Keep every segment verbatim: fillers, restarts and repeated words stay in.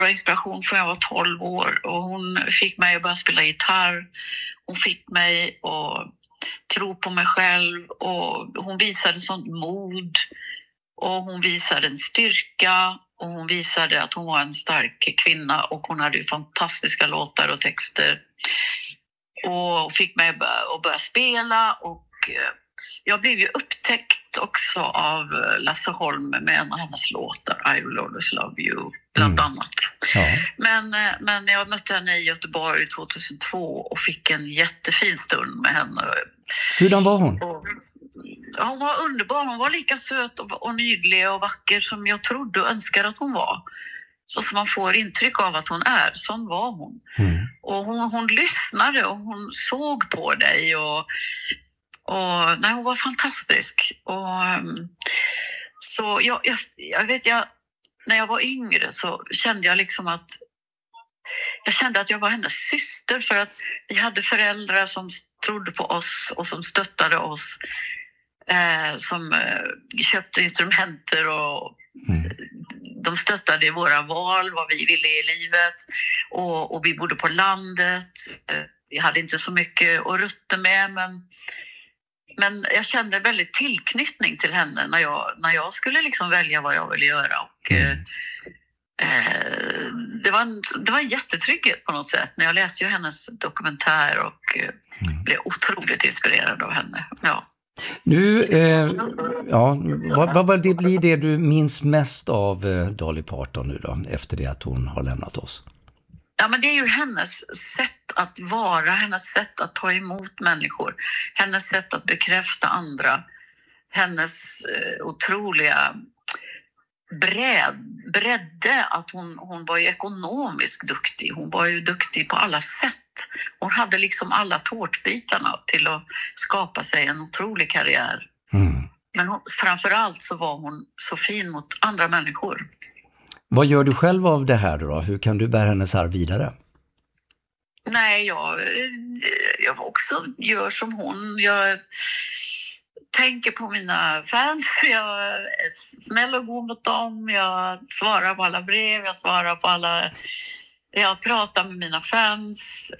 inspiration från jag var tolv år och hon fick mig att börja spela gitarr. Hon fick mig att tro på mig själv och hon visade sånt mod och hon visade en styrka och hon visade att hon var en stark kvinna och hon hade ju fantastiska låtar och texter och fick mig att börja spela och jag blev ju upptäckt också av Lasse Holm med en av hennes låtar, I Will Always Love You, bland mm. annat. Ja. Men, men jag mötte henne i Göteborg tjugohundratvå och fick en jättefin stund med henne. Hurdan var hon? Och, ja, hon var underbar. Hon var lika söt och, och nydlig och vacker som jag trodde och önskade att hon var. Så som man får intryck av att hon är, sån var hon. Mm. Och hon, hon lyssnade och hon såg på dig och Och, nej, hon var fantastisk. Och, så jag, jag, jag vet, jag, när jag var yngre så kände jag liksom att jag kände att jag var hennes syster för att vi hade föräldrar som trodde på oss och som stöttade oss. Eh, som eh, köpte instrumenter och mm. de stöttade i våra val, vad vi ville i livet. Och, och vi bodde på landet. Eh, vi hade inte så mycket att rutta med, men Men jag kände väldigt tillknytning till henne när jag, när jag skulle liksom välja vad jag ville göra. Och, mm. eh, det, var en, det var en jättetrygghet på något sätt. När jag läste ju hennes dokumentär och eh, mm. blev otroligt inspirerad av henne. Ja. Nu, eh, ja, vad, vad, vad det blir det du minns mest av eh, Dolly Parton nu då, efter det att hon har lämnat oss? Ja, men det är ju hennes sätt att vara, hennes sätt att ta emot människor, hennes sätt att bekräfta andra, hennes eh, otroliga bredd, bredde, att hon, hon var ju ekonomiskt duktig, hon var ju duktig på alla sätt. Hon hade liksom alla tårtbitarna till att skapa sig en otrolig karriär. Mm. Men hon, framförallt så var hon så fin mot andra människor. Vad gör du själv av det här då? Hur kan du bära hennes arv vidare? Nej, jag, jag också gör som hon. Jag tänker på mina fans. Jag är snäll och god mot dem. Jag svarar på alla brev. Jag svarar på alla... Jag pratar med mina fans.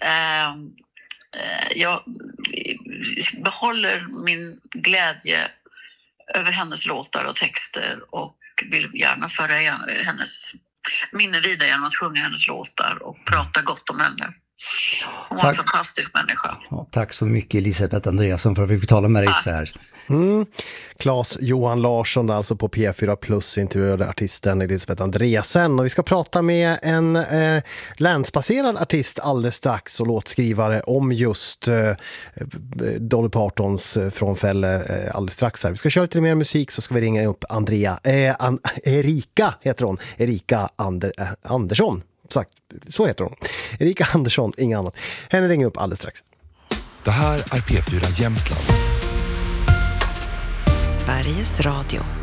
Jag behåller min glädje över hennes låtar och texter och vill gärna föra hennes minne vidare genom att sjunga hennes låtar och prata gott om henne. Hon var tack. En fantastisk människa. Ja, tack så mycket Elisabeth Andreasson för att vi fick tala med dig så här. Mm. Claes Johan Larsson alltså på P fyra Plus intervjuade artisten Elisabeth Andreasson och vi ska prata med en eh, länsbaserad artist alldeles strax och låtskrivare om just eh, Dolly Partons frånfälle eh, alldeles strax här. Vi ska köra lite mer musik så ska vi ringa upp Andrea eh, An- Erika heter hon Erika Ander- eh, Andersson sagt, så heter hon. Erika Andersson, inga annat. Henne ringer upp alldeles strax. Det här är P fyra Jämtland. Sveriges Radio.